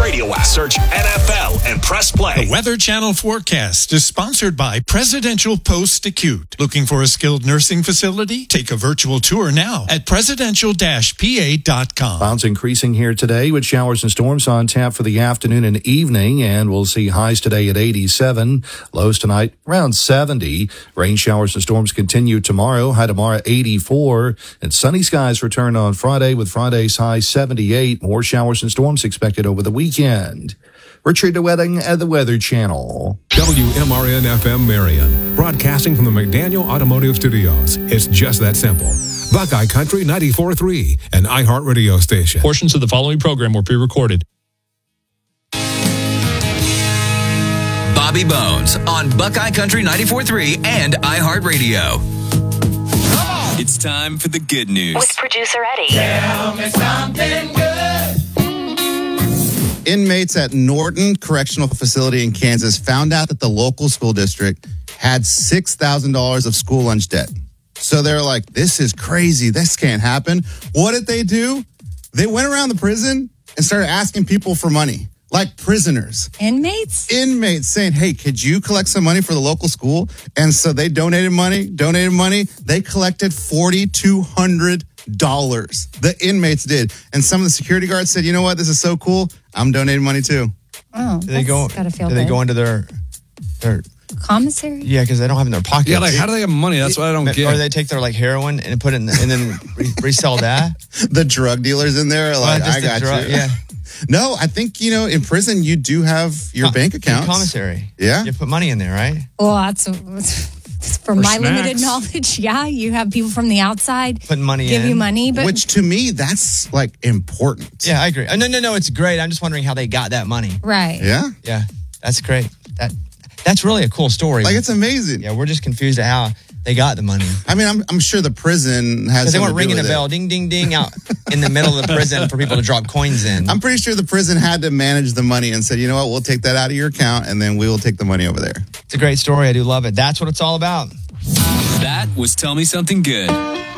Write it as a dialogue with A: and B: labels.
A: iHeartRadio app. Search NFL and press play.
B: The Weather Channel forecast is sponsored by Presidential Post Acute. Looking for a skilled nursing facility? Take a virtual tour now at presidential-pa.com.
C: Clouds increasing here today with showers and storms on tap for the afternoon and evening, and we'll see highs today at 87, lows tonight around 70. Rain showers and storms continue tomorrow, high tomorrow 84, and sunny skies return on Friday with Friday's high 78. More showers and storms expected over the weekend. Richard DeWetting at the Weather Channel.
D: WMRN FM Marion, broadcasting from the McDaniel Automotive Studios. It's just that simple. Buckeye Country 94.3, an iHeartRadio station.
E: Portions of the following program were pre-recorded.
F: Bobby Bones on Buckeye Country 94.3 and iHeartRadio. It's time for the good news.
G: With producer Eddie.
H: Tell me something good.
I: Inmates at Norton Correctional Facility in Kansas found out that the local school district had $6,000 of school lunch debt. So they're like, this is crazy. This can't happen. What did they do? They went around the prison and started asking people for money, like prisoners.
J: Inmates?
I: Inmates saying, hey, could you collect some money for the local school? And so they donated money. They collected $4,200. The inmates did. And some of the security guards said, you know what? This is so cool. I'm donating money too.
J: Oh, gotta feel
K: do
J: good.
K: they go into their
J: commissary?
K: Yeah, because they don't have it in their pocket.
L: Yeah, like how do they have money? That's what I don't get.
K: Or they take their like heroin and put it in and then resell that.
I: The drug dealers in there are like, I got you.
K: Yeah.
I: No, I think, in prison you do have your bank accounts.
K: Commissary.
I: Yeah.
K: You put money in there, right?
J: Well, that's from my limited knowledge. Yeah, you have people from the outside
K: putting money
J: give you money, but
I: which to me that's like important.
K: Yeah, I agree. No, it's great. I'm just wondering how they got that money.
J: Right.
I: Yeah.
K: Yeah, that's great. That's really a cool story.
I: Like it's amazing.
K: Yeah, we're just confused at how they got the money.
I: I mean, I'm sure the prison has.
K: Because they weren't ringing a bell, ding, ding, ding, out in the middle of the prison for people to drop coins in.
I: I'm pretty sure the prison had to manage the money and said, you know what, we'll take that out of your account and then we will take the money over there.
K: It's a great story. I do love it. That's what it's all about.
F: That was Tell Me Something Good.